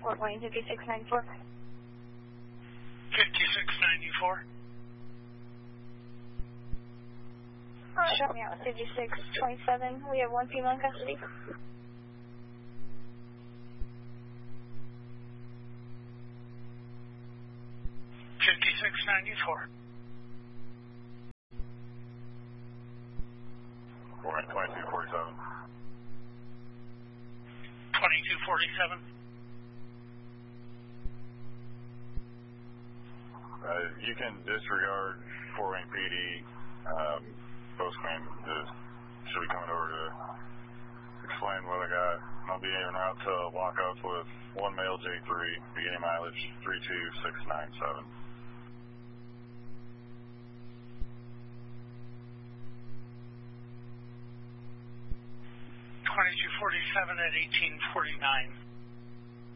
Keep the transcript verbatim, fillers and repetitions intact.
Fort Wayne, fifty-six ninety-four. fifty-six ninety-four. Show me out fifty-six twenty-seven. We have one female in custody. fifty-six ninety-four. twenty-two forty-seven. twenty-two forty-seven. Uh, you can disregard Fort Wayne P D. Um, Postman is, should be coming over to explain what I got. I'll be en route to lockup with one male J three, beginning mileage three two six nine seven. twenty-two forty-seven at eighteen forty-nine.